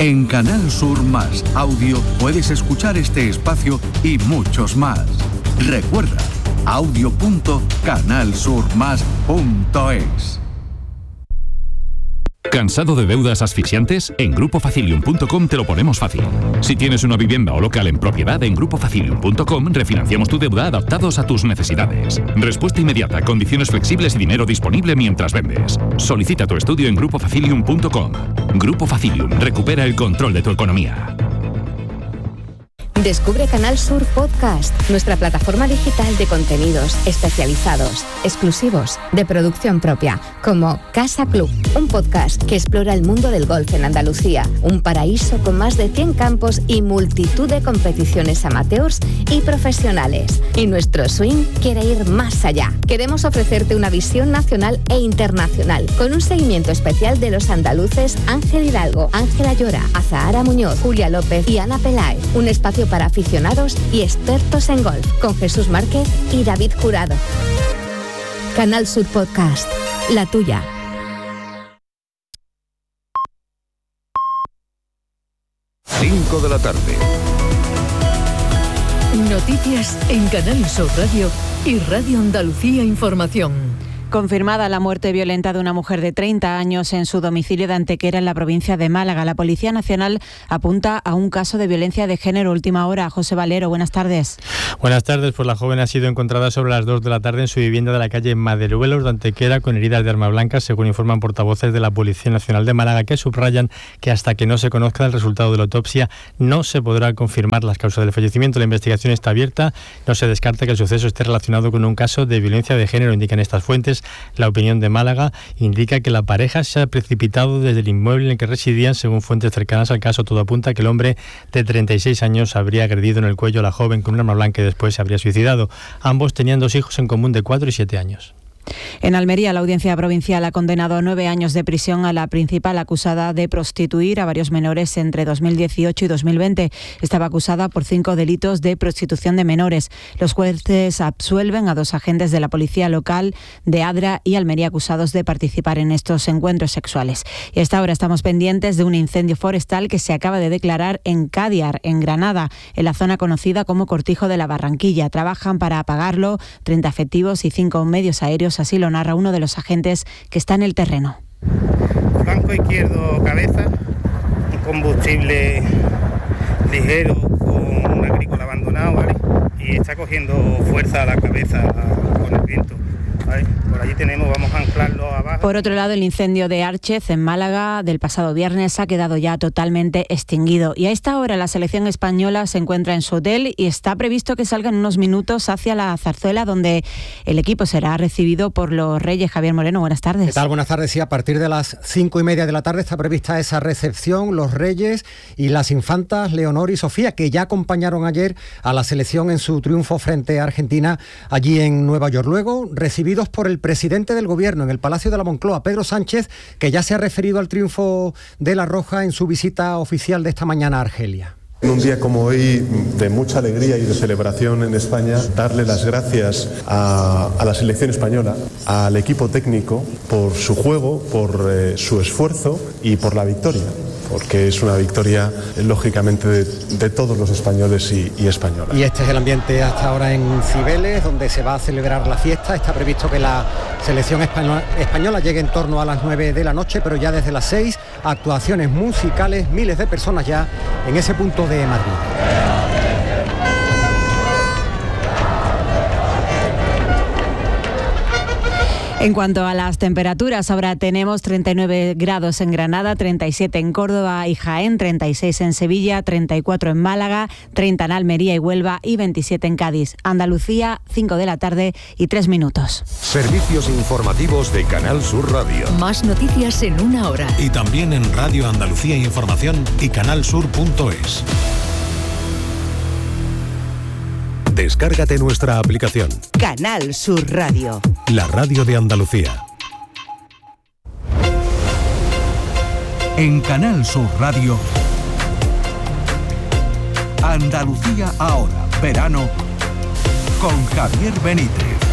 En Canal Sur Más Audio puedes escuchar este espacio y muchos más. Recuerda, audio.canalsurmas.es. ¿Cansado de deudas asfixiantes? En GrupoFacilium.com te lo ponemos fácil. Si tienes una vivienda o local en propiedad, en GrupoFacilium.com refinanciamos tu deuda adaptados a tus necesidades. Respuesta inmediata, condiciones flexibles y dinero disponible mientras vendes. Solicita tu estudio en GrupoFacilium.com. Grupo Facilium, recupera el control de tu economía. Descubre Canal Sur Podcast, nuestra plataforma digital de contenidos especializados, exclusivos, de producción propia, como Casa Club, un podcast que explora el mundo del golf en Andalucía, un paraíso con más de 100 campos y multitud de competiciones amateurs y profesionales. Y nuestro swing quiere ir más allá. Queremos ofrecerte una visión nacional e internacional, con un seguimiento especial de los andaluces Ángel Hidalgo, Ángela Llora, Azahara Muñoz, Julia López y Ana Peláez. Un espacio para aficionados y expertos en golf, con Jesús Márquez y David Jurado. Canal Sur Podcast, la tuya. Cinco de la tarde. Noticias en Canal Sur Radio y Radio Andalucía Información. Confirmada la muerte violenta de una mujer de 30 años en su domicilio de Antequera, en la provincia de Málaga. La Policía Nacional apunta a un caso de violencia de género. Última hora. José Valero, buenas tardes. Buenas tardes. Pues la joven ha sido encontrada sobre las 2 de la tarde en su vivienda de la calle Maderuelos de Antequera con heridas de arma blanca, según informan portavoces de la Policía Nacional de Málaga, que subrayan que hasta que no se conozca el resultado de la autopsia no se podrá confirmar las causas del fallecimiento. La investigación está abierta. No se descarta que el suceso esté relacionado con un caso de violencia de género, indican estas fuentes. La opinión de Málaga indica que la pareja se ha precipitado desde el inmueble en el que residían. Según fuentes cercanas al caso, todo apunta a que el hombre de 36 años habría agredido en el cuello a la joven con un arma blanca y después se habría suicidado. Ambos tenían 2 hijos en común de 4 y 7 años. En Almería, la Audiencia Provincial ha condenado a 9 años de prisión a la principal acusada de prostituir a varios menores entre 2018 y 2020. Estaba acusada por 5 delitos de prostitución de menores. Los jueces absuelven a 2 agentes de la policía local de Adra y Almería acusados de participar en estos encuentros sexuales. Y a esta hora estamos pendientes de un incendio forestal que se acaba de declarar en Cádiar, en Granada, en la zona conocida como Cortijo de la Barranquilla. Trabajan para apagarlo 30 efectivos y 5 medios aéreos. Así lo narra uno de los agentes que está en el terreno. Flanco izquierdo cabeza, un combustible ligero con un agrícola abandonado, ¿vale? Y está cogiendo fuerza a la cabeza con el viento, ¿vale? Por allí vamos a anclarlo abajo. Por otro lado, el incendio de Árchez, en Málaga, del pasado viernes, ha quedado ya totalmente extinguido. Y a esta hora la selección española se encuentra en su hotel y está previsto que salga en unos minutos hacia la Zarzuela, donde el equipo será recibido por los Reyes. Javier Moreno, buenas tardes. ¿Qué tal? Buenas tardes. Sí, a partir de las 5:30 de la tarde está prevista esa recepción. Los Reyes y las infantas Leonor y Sofía, que ya acompañaron ayer a la selección en su triunfo frente a Argentina allí en Nueva York. Luego, recibidos por el presidente del Gobierno en el Palacio de la Moncloa, Pedro Sánchez, que ya se ha referido al triunfo de la Roja en su visita oficial de esta mañana a Argelia. En un día como hoy, de mucha alegría y de celebración en España, darle las gracias a la selección española, al equipo técnico, por su juego, por su esfuerzo y por la victoria, porque es una victoria, lógicamente, de todos los españoles y españolas. Y este es el ambiente hasta ahora en Cibeles, donde se va a celebrar la fiesta. Está previsto que la selección española llegue en torno a las 9 de la noche, pero ya desde las 6, actuaciones musicales, miles de personas ya en ese punto de Madrid. En cuanto a las temperaturas, ahora tenemos 39 grados en Granada, 37 en Córdoba y Jaén, 36 en Sevilla, 34 en Málaga, 30 en Almería y Huelva y 27 en Cádiz. Andalucía, 5 de la tarde y 3 minutos. Servicios informativos de Canal Sur Radio. Más noticias en una hora. Y también en Radio Andalucía Información y canalsur.es. Descárgate nuestra aplicación. Canal Sur Radio. La radio de Andalucía. En Canal Sur Radio, Andalucía ahora, verano, con Javier Benítez.